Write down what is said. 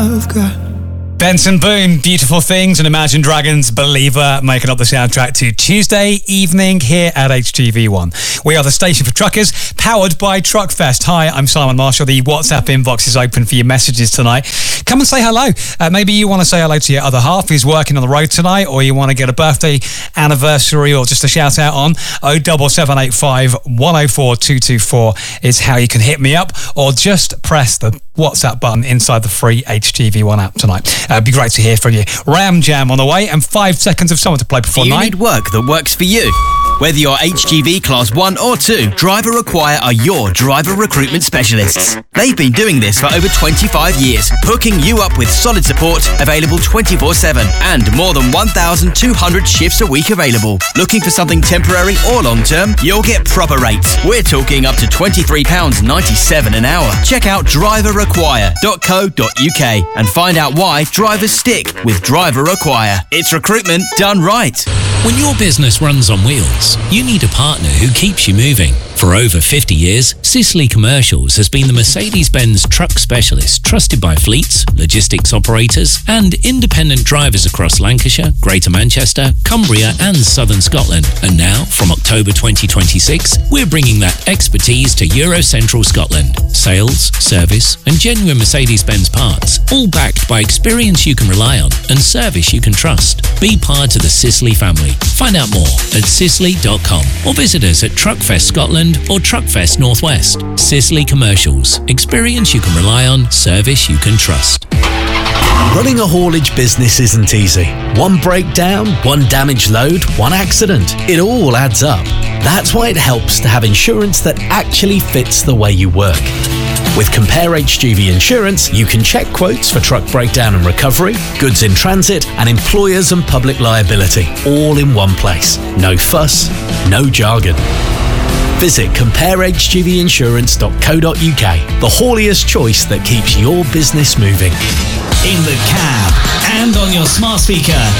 I've got Benson Boone, Beautiful Things, and Imagine Dragons' Believer, making up the soundtrack to Tuesday evening here at HTV1. We are the station for truckers, powered by Truckfest. Hi, I'm Simon Marshall. The WhatsApp inbox is open for your messages tonight. Come and say hello. Maybe you want to say hello to your other half who's working on the road tonight, or you want to get a birthday, anniversary, or just a shout out on 07785 104 224 is how you can hit me up, or just press the WhatsApp button inside the free HTV1 app tonight. It'd be great to hear from you. Ram Jam on the way, and 5 seconds of someone to play before 9. Do you need work that works for you? Whether you're HGV Class 1 or 2, Driver Acquire are your driver recruitment specialists. They've been doing this for over 25 years, hooking you up with solid support, available 24/7, and more than 1,200 shifts a week available. Looking for something temporary or long-term? You'll get proper rates. We're talking up to £23.97 an hour. Check out driveracquire.co.uk and find out why drivers stick with Driver Acquire. It's recruitment done right. When your business runs on wheels, you need a partner who keeps you moving. For over 50 years, Sicily Commercials has been the Mercedes-Benz truck specialist trusted by fleets, logistics operators, and independent drivers across Lancashire, Greater Manchester, Cumbria, and Southern Scotland. And now, from October 2026, we're bringing that expertise to Euro Central Scotland. Sales, service, and genuine Mercedes-Benz parts, all backed by experience you can rely on and service you can trust. Be part of the Sicily family. Find out more at sicily.com or visit us at Truckfest Scotland or Truckfest Northwest. Sicily Commercials. Experience you can rely on, service you can trust. Running a haulage business isn't easy. One breakdown, one damaged load, one accident. It all adds up. That's why it helps to have insurance that actually fits the way you work. With Compare HGV Insurance, you can check quotes for truck breakdown and recovery, goods in transit, and employers and public liability, all in one place. No fuss, no jargon. Visit comparehgvinsurance.co.uk, the hauliest choice that keeps your business moving. In the cab and on your smart speaker,